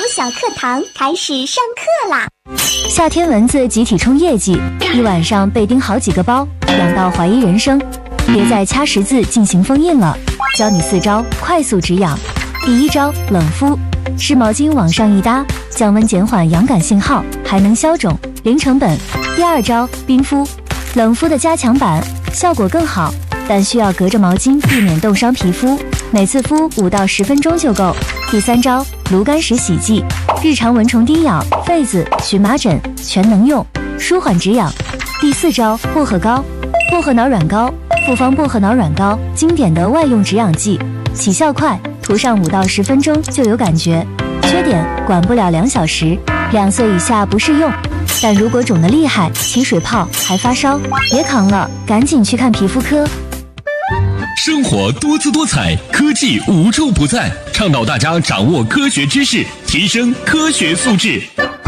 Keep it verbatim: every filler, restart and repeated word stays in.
小课堂开始上课啦！ 夏天蚊子集体冲业绩，一晚上被叮好几个包，痒到怀疑人生。别再掐十字进行封印了，教你四招快速止痒。第一招，冷敷，湿毛巾往上一搭，降温减缓痒感信号，还能消肿，零成本。第二招，冰敷，冷敷的加强版，效果更好，但需要隔着毛巾避免冻伤皮肤，每次敷五到十分钟就够。第三招，炉甘石洗剂，日常蚊虫叮咬、痱子、荨麻疹全能用，舒缓止痒。第四招，薄荷膏，薄荷脑软膏，复方薄荷脑软膏，经典的外用止痒剂，起效快，涂上五到十分钟就有感觉。缺点，管不了两小时，两岁以下不适用。但如果肿得厉害，起水泡还发烧，别扛了，赶紧去看皮肤科。 生活多姿多彩，科技无处不在，倡导大家掌握科学知识，提升科学素质。